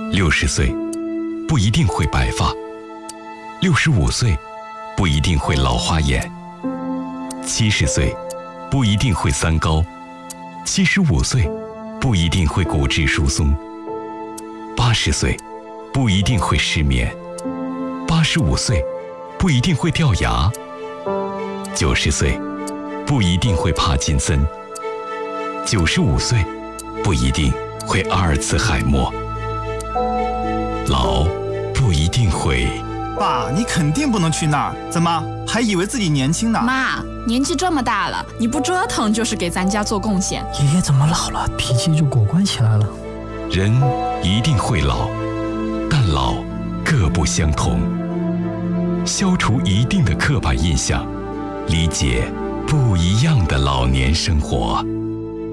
60岁不一定会白发，65岁不一定会老花眼，70岁不一定会三高，75岁不一定会骨质疏松，80岁不一定会失眠，85岁不一定会掉牙，90岁不一定会帕金森，95岁不一定会阿尔茨海默。老不一定会。 爸，你肯定不能去那儿，怎么还以为自己年轻呢？ 妈，年纪这么大了，你不折腾就是给咱家做贡献。 爷爷怎么老了，脾气就果断起来了？ 人一定会老，但老各不相同。消除一定的刻板印象，理解不一样的老年生活。